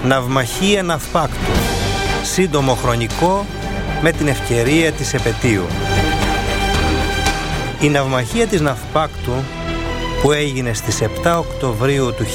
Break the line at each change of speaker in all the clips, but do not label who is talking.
Ναυμαχία Ναυπάκτου, σύντομο χρονικό με την ευκαιρία της επετείου. Η ναυμαχία της Ναυπάκτου, που έγινε στις 7 Οκτωβρίου του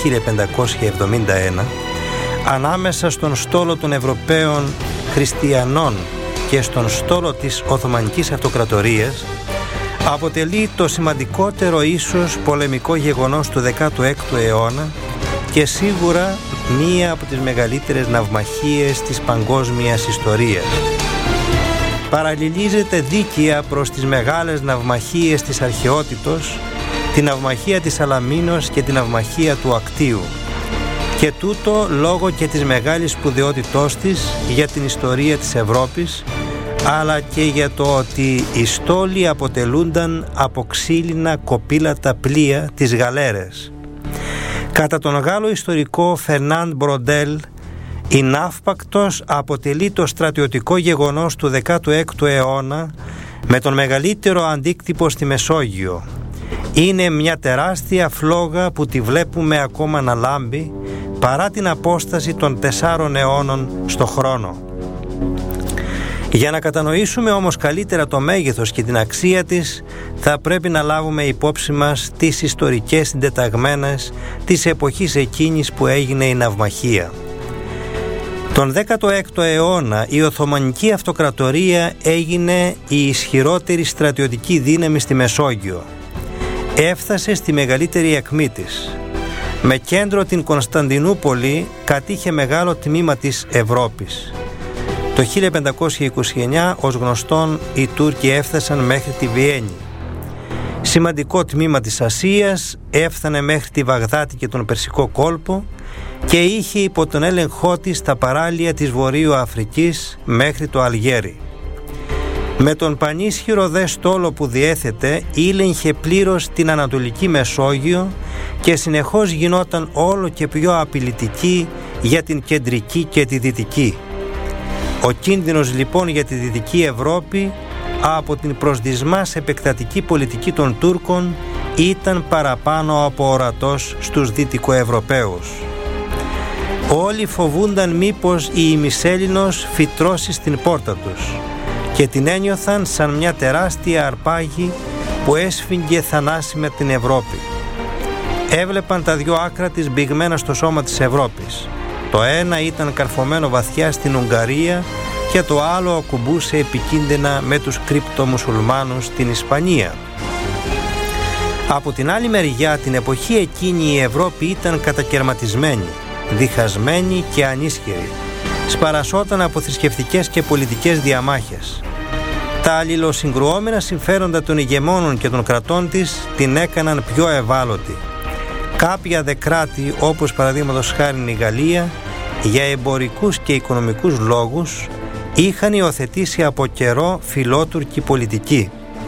1571 ανάμεσα στον στόλο των Ευρωπαίων Χριστιανών και στον στόλο της Οθωμανικής Αυτοκρατορίας, αποτελεί το σημαντικότερο ίσως πολεμικό γεγονός του 16ου αιώνα και σίγουρα μία από τις μεγαλύτερες ναυμαχίες της παγκόσμιας ιστορίας. Παραλληλίζεται δίκαια προς τις μεγάλες ναυμαχίες της αρχαιότητος, την ναυμαχία της Σαλαμίνος και την ναυμαχία του Ακτίου, και τούτο λόγω και της μεγάλης σπουδαιότητός της για την ιστορία της Ευρώπης, αλλά και για το ότι οι στόλοι αποτελούνταν από ξύλινα κοπήλατα πλοία, τις γαλέρες. Κατά τον Γάλλο ιστορικό Φερνάντ Μπροντέλ, η Ναύπακτος αποτελεί το στρατιωτικό γεγονός του 16ου αιώνα με τον μεγαλύτερο αντίκτυπο στη Μεσόγειο. Είναι μια τεράστια φλόγα που τη βλέπουμε ακόμα να λάμπει παρά την απόσταση των 4 αιώνων στο χρόνο. Για να κατανοήσουμε όμως καλύτερα το μέγεθος και την αξία της, θα πρέπει να λάβουμε υπόψη μας τις ιστορικές συντεταγμένες της εποχής εκείνης που έγινε η ναυμαχία. Τον 16ο αιώνα η Οθωμανική Αυτοκρατορία έγινε η ισχυρότερη στρατιωτική δύναμη στη Μεσόγειο. Έφτασε στη μεγαλύτερη ακμή της. Με κέντρο την Κωνσταντινούπολη κατήχε μεγάλο τμήμα της Ευρώπης. Το 1529, ως γνωστόν, οι Τούρκοι έφτασαν μέχρι τη Βιέννη. Σημαντικό τμήμα της Ασίας έφτανε μέχρι τη Βαγδάτη και τον Περσικό κόλπο και είχε υπό τον έλεγχό της τα παράλια της Βορείου Αφρικής μέχρι το Αλγέρι. Με τον πανίσχυρο δε στόλο που διέθετε ήλεγχε πλήρως την Ανατολική Μεσόγειο και συνεχώς γινόταν όλο και πιο απειλητική για την Κεντρική και τη Δυτική. Ο κίνδυνος λοιπόν για τη Δυτική Ευρώπη από την προσδισμάς επεκτατική πολιτική των Τούρκων ήταν παραπάνω από ορατός στους Δυτικοευρωπαίους. Όλοι φοβούνταν μήπως η ημισέλληνος φυτρώσει στην πόρτα τους και την ένιωθαν σαν μια τεράστια αρπάγη που έσφιγγε θανάσιμα την Ευρώπη. Έβλεπαν τα δυο άκρα της μπηγμένα στο σώμα της Ευρώπης. Το ένα ήταν καρφωμένο βαθιά στην Ουγγαρία και το άλλο ακουμπούσε επικίνδυνα με τους κρυπτομουσουλμάνους στην Ισπανία. Από την άλλη μεριά, την εποχή εκείνη η Ευρώπη ήταν κατακερματισμένη, διχασμένη και ανίσχυρη. Σπαρασόταν από θρησκευτικές και πολιτικές διαμάχες. Τα αλληλοσυγκρουόμενα συμφέροντα των ηγεμόνων και των κρατών της την έκαναν πιο ευάλωτη. Κάποια δε κράτη, όπως παραδείγματος χάριν η Γαλλία, για εμπορικούς και οικονομικούς λόγους, είχαν υιοθετήσει από καιρό φιλότουρκη πολιτική.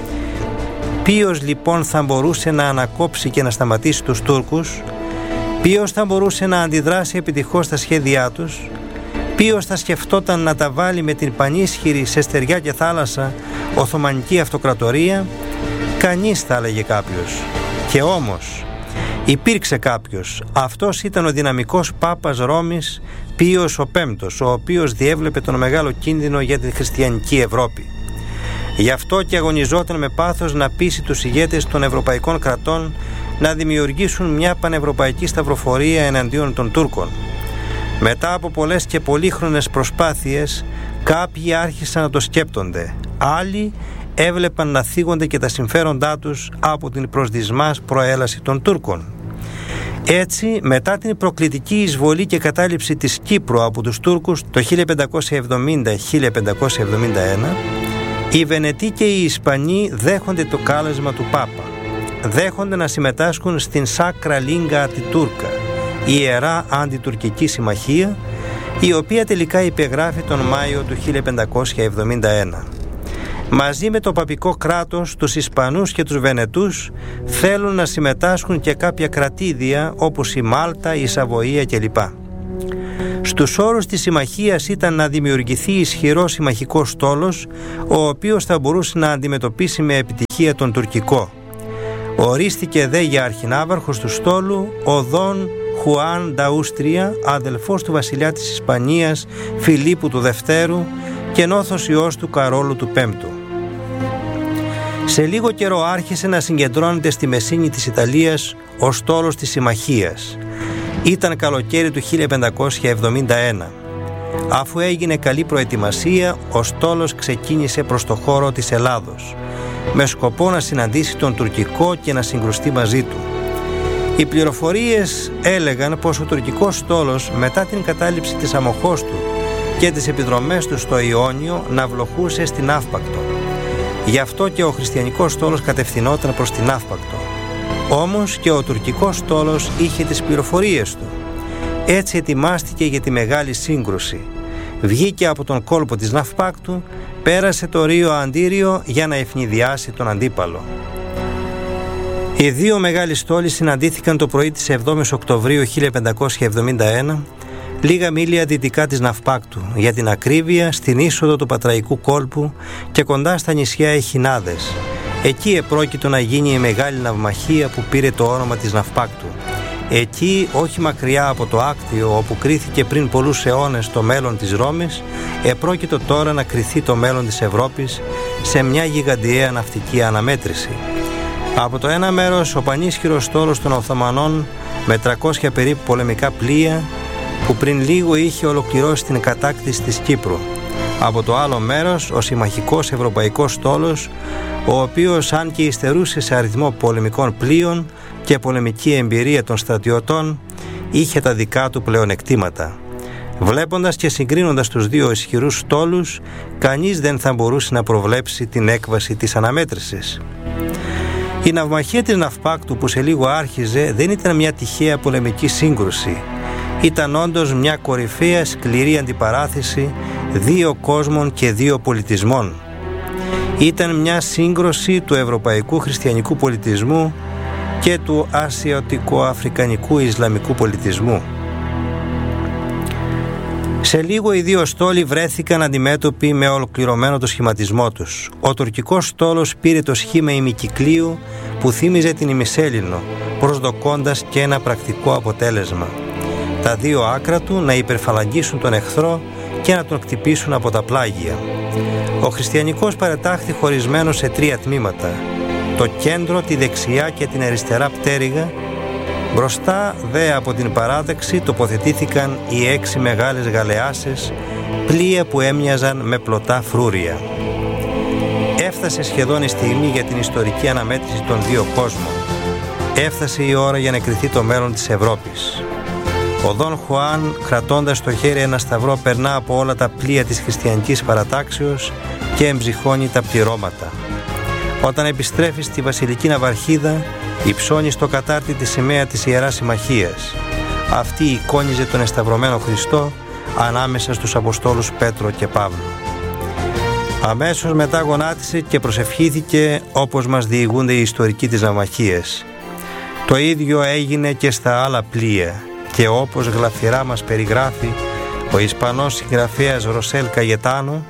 Ποιος λοιπόν θα μπορούσε να ανακόψει και να σταματήσει τους Τούρκους? Ποιος θα μπορούσε να αντιδράσει επιτυχώς στα σχέδιά τους? Ποιος θα σκεφτόταν να τα βάλει με την πανίσχυρη σε στεριά και θάλασσα Οθωμανική Αυτοκρατορία? Κανείς, θα έλεγε κάποιος. Και όμως υπήρξε κάποιος. Αυτός ήταν ο δυναμικός Πάπας Ρώμης Πίος ο Πέμπτος, ο οποίος διέβλεπε τον μεγάλο κίνδυνο για την χριστιανική Ευρώπη. Γι' αυτό και αγωνιζόταν με πάθος να πείσει τους ηγέτες των ευρωπαϊκών κρατών να δημιουργήσουν μια πανευρωπαϊκή σταυροφορία εναντίον των Τούρκων. Μετά από πολλές και πολύχρονες προσπάθειες, κάποιοι άρχισαν να το σκέπτονται. Άλλοι έβλεπαν να θίγονται και τα συμφέροντά τους από την προσδισμάς προέλαση των Τούρκων. Έτσι, μετά την προκλητική εισβολή και κατάληψη της Κύπρου από τους Τούρκους το 1570-1571, οι Βενετοί και οι Ισπανοί δέχονται το κάλεσμα του Πάπα. Δέχονται να συμμετάσχουν στην Σάκρα Λίγκα Αντιτούρκα, η Ιερά Αντιτουρκική Συμμαχία, η οποία τελικά υπεγράφει τον Μάιο του 1571. Μαζί με το παπικό κράτος, τους Ισπανούς και τους Βενετούς θέλουν να συμμετάσχουν και κάποια κρατήδια όπως η Μάλτα, η Σαβοία κλπ. Στους όρους της συμμαχίας ήταν να δημιουργηθεί ισχυρός συμμαχικός στόλος, ο οποίος θα μπορούσε να αντιμετωπίσει με επιτυχία τον τουρκικό. Ορίστηκε δε για αρχινάβαρχος του στόλου ο Δον Χουάν Νταούστρια, αδελφός του βασιλιά της Ισπανίας Φιλίππου του Δευτέρου και νόθος ιός του Καρόλου του Πέμπτου. Σε λίγο καιρό άρχισε να συγκεντρώνεται στη Μεσίνη της Ιταλίας ο στόλος της Συμμαχίας. Ήταν καλοκαίρι του 1571. Αφού έγινε καλή προετοιμασία, ο στόλος ξεκίνησε προς το χώρο της Ελλάδος, με σκοπό να συναντήσει τον τουρκικό και να συγκρουστεί μαζί του. Οι πληροφορίες έλεγαν πως ο τουρκικός στόλος, μετά την κατάληψη της Αμοχώστου και τις επιδρομές του στο Ιόνιο, ναυλοχούσε στην Αύπακτο. Γι' αυτό και ο χριστιανικός στόλος κατευθυνόταν προς την Αύπακτο. Όμως και ο τουρκικός στόλος είχε τις πληροφορίες του. Έτσι ετοιμάστηκε για τη μεγάλη σύγκρουση. Βγήκε από τον κόλπο της Ναυπάκτου, πέρασε το Ρίο Αντίριο για να ευνηδιάσει τον αντίπαλο. Οι δύο μεγάλοι στόλοι συναντήθηκαν το πρωί της 7ης Οκτωβρίου 1571, λίγα μίλια δυτικά της Ναυπάκτου, για την ακρίβεια στην είσοδο του Πατραϊκού κόλπου και κοντά στα νησιά Εχινάδες. Εκεί επρόκειτο να γίνει η μεγάλη ναυμαχία που πήρε το όνομα της Ναυπάκτου. Εκεί, όχι μακριά από το Άκτιο, όπου κρίθηκε πριν πολλούς αιώνες το μέλλον της Ρώμης, επρόκειτο τώρα να κριθεί το μέλλον της Ευρώπης σε μια γιγαντιαία ναυτική αναμέτρηση. Από το ένα μέρος ο πανίσχυρος στόλος των Οθωμανών με 300 περίπου πολεμικά πλοία, που πριν λίγο είχε ολοκληρώσει την κατάκτηση της Κύπρου. Από το άλλο μέρος ο συμμαχικός ευρωπαϊκός στόλος, ο οποίος, αν και υστερούσε σε αριθμό πολεμικών πλοίων και πολεμική εμπειρία των στρατιωτών, είχε τα δικά του πλεονεκτήματα. Βλέποντας και συγκρίνοντας τους δύο ισχυρούς στόλους, κανείς δεν θα μπορούσε να προβλέψει την έκβαση της αναμέτρησης. Η ναυμαχία της Ναυπάκτου, που σε λίγο άρχιζε, δεν ήταν μια τυχαία πολεμική σύγκρουση. Ήταν όντως μια κορυφαία σκληρή αντιπαράθεση δύο κόσμων και δύο πολιτισμών. Ήταν μια σύγκρουση του ευρωπαϊκού χριστιανικού πολιτισμού και του ασιατικο-αφρικανικού ισλαμικού πολιτισμού. Σε λίγο οι δύο στόλοι βρέθηκαν αντιμέτωποι με ολοκληρωμένο το σχηματισμό τους. Ο τουρκικός στόλος πήρε το σχήμα ημικυκλίου που θύμιζε την ημισέλινο, προσδοκώντας και ένα πρακτικό αποτέλεσμα. Τα δύο άκρα του να υπερφαλαγγίσουν τον εχθρό και να τον χτυπήσουν από τα πλάγια. Ο χριστιανικός παρετάχθη χωρισμένο σε τρία τμήματα: το κέντρο, τη δεξιά και την αριστερά πτέρυγα. Μπροστά δε από την παράδεξη τοποθετήθηκαν οι 6 μεγάλες γαλεάσες, πλοία που έμοιαζαν με πλωτά φρούρια. Έφτασε σχεδόν η στιγμή για την ιστορική αναμέτρηση των δύο κόσμων. Έφτασε η ώρα για να κριθεί το μέλλον της Ευρώπης. Ο Δον Χουάν, κρατώντας στο χέρι ένα σταυρό, περνά από όλα τα πλοία της χριστιανικής παρατάξεως και εμψυχώνει τα πληρώματα. Όταν επιστρέφει στη βασιλική ναυαρχίδα, υψώνει στο κατάρτι τη σημαία της Ιεράς Συμμαχίας. Αυτή εικόνιζε τον εσταυρωμένο Χριστό ανάμεσα στους Αποστόλους Πέτρο και Παύλο. Αμέσως μετά γονάτισε και προσευχήθηκε όπως μας διηγούνται οι ιστορικοί της ναυμαχίας. Το ίδιο έγινε και στα άλλα πλοία και όπως γλαφυρά μας περιγράφει ο Ισπανός συγγραφέας Ροσέλ Καγετάνο,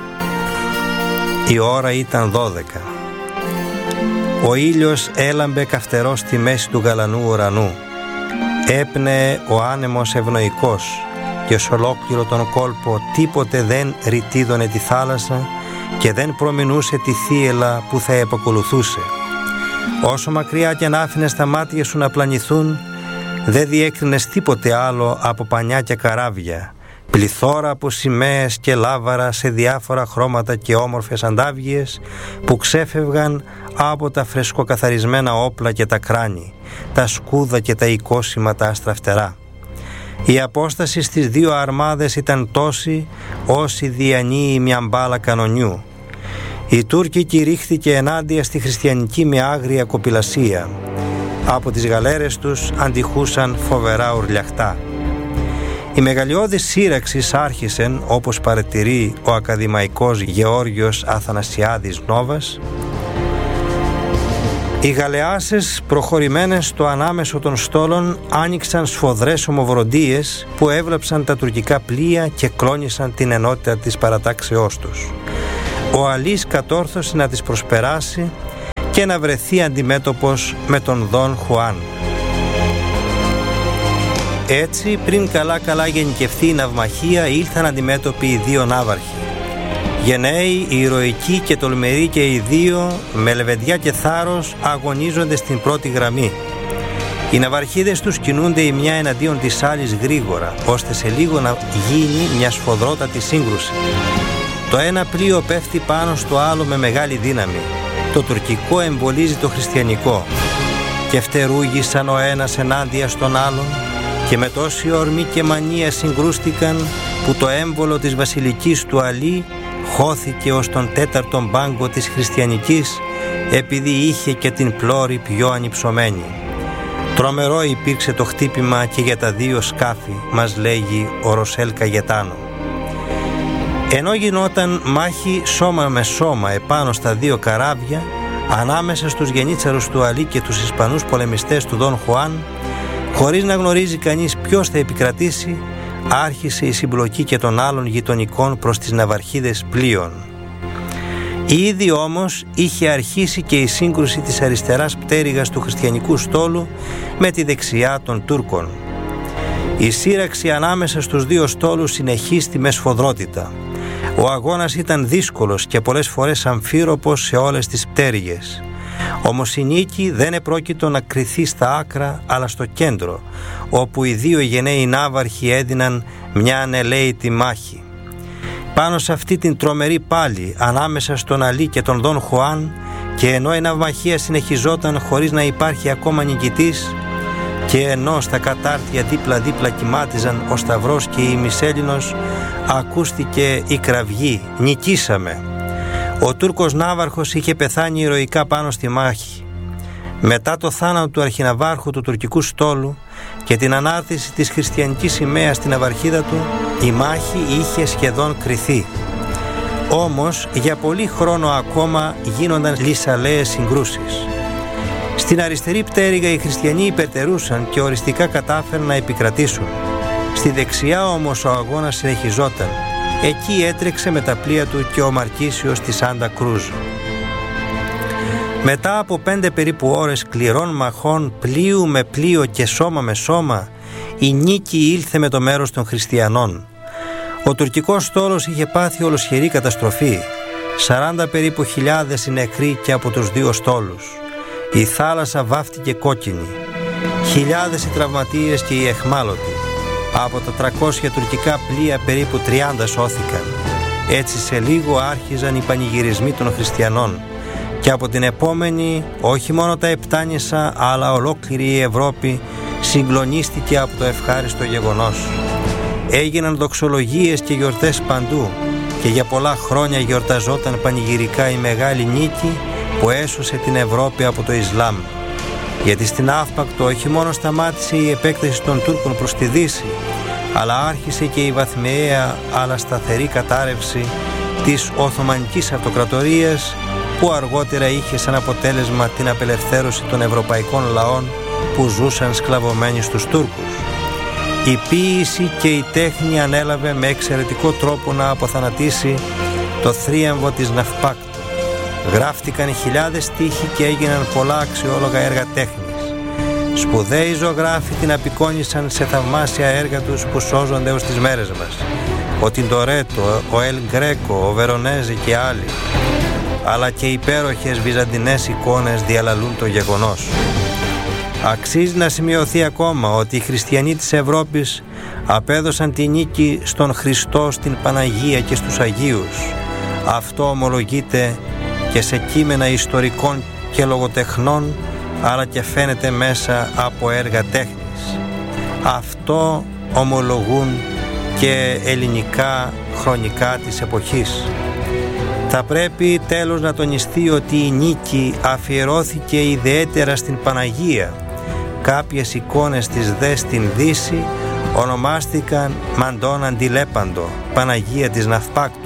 η ώρα ήταν 12. Ο ήλιος έλαμπε καυτερός στη μέση του γαλανού ουρανού. Έπνεε ο άνεμος ευνοϊκός και σ' ολόκληρο τον κόλπο τίποτε δεν ρητίδωνε τη θάλασσα και δεν προμηνούσε τη θύελλα που θα επακολουθούσε. Όσο μακριά και να άφηνες τα μάτια σου να πλανηθούν, δεν διέκρινες τίποτε άλλο από πανιά και καράβια, πληθώρα από σημαίες και λάβαρα σε διάφορα χρώματα και όμορφες αντάβγειες που ξέφευγαν από τα φρεσκοκαθαρισμένα όπλα και τα κράνη, τα σκούδα και τα οικόσιμα τα άστρα φτερά. Η απόσταση στις δύο αρμάδες ήταν τόση όση διανύει μια μπάλα κανονιού. Οι Τούρκοι κηρύχθηκε ενάντια στη χριστιανική με άγρια κοπηλασία. Από τις γαλέρες τους αντιχούσαν φοβερά ουρλιαχτά. Η μεγαλειώδης σύραξη άρχισεν, όπως παρατηρεί ο ακαδημαϊκός Γεώργιος Αθανασιάδης Νόβας. Οι γαλεάσες προχωρημένες στο ανάμεσο των στόλων άνοιξαν σφοδρές ομοβροντίες που έβλαψαν τα τουρκικά πλοία και κλώνησαν την ενότητα της παρατάξεώς τους. Ο Αλής κατόρθωσε να τις προσπεράσει και να βρεθεί αντιμέτωπος με τον Δον Χουάν. Έτσι, πριν καλά γενικευτεί η ναυμαχία, ήλθαν αντιμέτωποι οι δύο ναύαρχοι. Γενναίοι, ηρωικοί και τολμηροί και οι δύο, με λεβεντιά και θάρρος, αγωνίζονται στην πρώτη γραμμή. Οι ναυαρχίδες τους κινούνται η μια εναντίον της άλλης γρήγορα, ώστε σε λίγο να γίνει μια σφοδρότατη σύγκρουση. Το ένα πλοίο πέφτει πάνω στο άλλο με μεγάλη δύναμη. Το τουρκικό εμπολίζει το χριστιανικό. Και φτερούγησαν ο ένας ενάντια στον άλλον και με τόση ορμή και μανία συγκρούστηκαν που το έμβολο της βασιλικής του Αλή χώθηκε ως τον τέταρτον πάγκο της χριστιανικής, επειδή είχε και την πλώρη πιο ανυψωμένη. Τρομερό υπήρξε το χτύπημα και για τα δύο σκάφη, μας λέγει ο Ροσέλ Καγετάνο. Ενώ γινόταν μάχη σώμα με σώμα επάνω στα δύο καράβια, ανάμεσα στους γενίτσαρους του Αλή και τους Ισπανούς πολεμιστές του Δον Χουάν, χωρίς να γνωρίζει κανείς ποιος θα επικρατήσει, άρχισε η συμπλοκή και των άλλων γειτονικών προς τις ναυαρχίδες πλοίων. Ήδη όμως είχε αρχίσει και η σύγκρουση της αριστεράς πτέρυγας του χριστιανικού στόλου με τη δεξιά των Τούρκων. Η σύραξη ανάμεσα στους δύο στόλους συνεχίστη με σφοδρότητα. Ο αγώνας ήταν δύσκολος και πολλές φορές αμφίροπος σε όλες τις πτέρυγες. Όμως η νίκη δεν επρόκειτο να κριθεί στα άκρα, αλλά στο κέντρο, όπου οι δύο γενναίοι ναύαρχοι έδιναν μια ανελαίητη μάχη. Πάνω σε αυτή την τρομερή πάλη, ανάμεσα στον Αλή και τον Δον Χουάν, και ενώ η ναυμαχία συνεχιζόταν χωρίς να υπάρχει ακόμα νικητής, και ενώ στα κατάρτια δίπλα-δίπλα κοιμάτιζαν ο Σταυρός και η Μισέλινος, ακούστηκε η κραυγή «Νικήσαμε». Ο Τούρκος ναύαρχος είχε πεθάνει ηρωικά πάνω στη μάχη. Μετά το θάνατο του αρχιναβάρχου του τουρκικού στόλου και την ανάρτηση της χριστιανικής σημαίας στην ναυαρχίδα του, η μάχη είχε σχεδόν κριθεί. Όμως για πολύ χρόνο ακόμα γίνονταν λυσαλέες συγκρούσεις. Στην αριστερή πτέρυγα οι χριστιανοί υπερτερούσαν και οριστικά κατάφεραν να επικρατήσουν. Στη δεξιά όμως ο αγώνας συνεχιζόταν. Εκεί έτρεξε με τα πλοία του και ο Μαρκίσιος της Σάντα Κρούζ. Μετά από 5 περίπου ώρες σκληρών μαχών πλοίου με πλοίο και σώμα με σώμα, η νίκη ήλθε με το μέρος των χριστιανών. Ο τουρκικός στόλος είχε πάθει ολοσχερή καταστροφή. 40 περίπου χιλιάδες οι νεκροί και από τους δύο στόλους. Η θάλασσα βάφτηκε κόκκινη. Χιλιάδες οι τραυματίες και οι εχμάλωτοι. Από τα 300 τουρκικά πλοία περίπου 30 σώθηκαν. Έτσι σε λίγο άρχιζαν οι πανηγυρισμοί των χριστιανών. Και από την επόμενη όχι μόνο τα Επτάνησα, αλλά ολόκληρη η Ευρώπη συγκλονίστηκε από το ευχάριστο γεγονός. Έγιναν δοξολογίες και γιορτές παντού και για πολλά χρόνια γιορταζόταν πανηγυρικά η μεγάλη νίκη που έσωσε την Ευρώπη από το Ισλάμ. Γιατί στην Αύπακτο όχι μόνο σταμάτησε η επέκταση των Τούρκων προς τη Δύση, αλλά άρχισε και η βαθμιαία αλλά σταθερή κατάρρευση της Οθωμανικής Αυτοκρατορίας, που αργότερα είχε σαν αποτέλεσμα την απελευθέρωση των ευρωπαϊκών λαών που ζούσαν σκλαβωμένοι στους Τούρκους. Η ποίηση και η τέχνη ανέλαβε με εξαιρετικό τρόπο να αποθανατήσει το θρίαμβο της Ναυπάκτου. Γράφτηκαν χιλιάδες στίχοι και έγιναν πολλά αξιόλογα έργα τέχνης. Σπουδαίοι ζωγράφοι την απεικόνισαν σε θαυμάσια έργα τους που σώζονται ως τις μέρες μας. Ο Τιντορέτο, ο Ελ Γκρέκο, ο Βερονέζη και άλλοι. Αλλά και υπέροχες βυζαντινές εικόνες διαλαλούν το γεγονός. Αξίζει να σημειωθεί ακόμα ότι οι χριστιανοί της Ευρώπης απέδωσαν τη νίκη στον Χριστό, στην Παναγία και στους Αγίους. Αυτό ομολογείται και σε κείμενα ιστορικών και λογοτεχνών, αλλά και φαίνεται μέσα από έργα τέχνης. Αυτό ομολογούν και ελληνικά χρονικά της εποχής. Θα πρέπει τέλος να τονιστεί ότι η νίκη αφιερώθηκε ιδιαίτερα στην Παναγία. Κάποιες εικόνες της δε στην Δύση ονομάστηκαν Μαντών Αντιλέπαντο, Παναγία της Ναυπάκτου.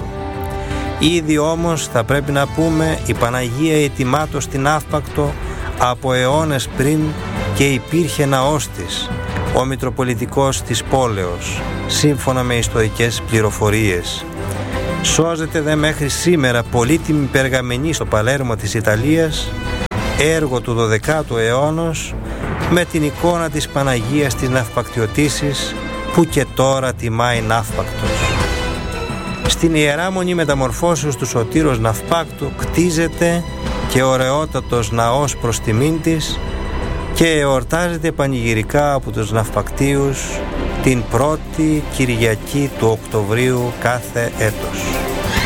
Ήδη όμως θα πρέπει να πούμε η Παναγία ετοιμάτω στην Ναύπακτο από αιώνες πριν και υπήρχε ναός της, ο Μητροπολιτικός της πόλεως, σύμφωνα με ιστορικές πληροφορίες. Σώζεται δε μέχρι σήμερα πολύτιμη περγαμηνή στο Παλέρμο της Ιταλίας, έργο του 12ου αιώνος, με την εικόνα της Παναγίας της Ναυπακτιωτίσης που και τώρα τιμάει ναύπακτος. Στην Ιερά Μονή Μεταμορφώσεως του Σωτήρος Ναυπάκτου κτίζεται και ωραιότατος ναός προς τιμήν της και εορτάζεται πανηγυρικά από τους ναυπακτίους την πρώτη Κυριακή του Οκτωβρίου κάθε έτος.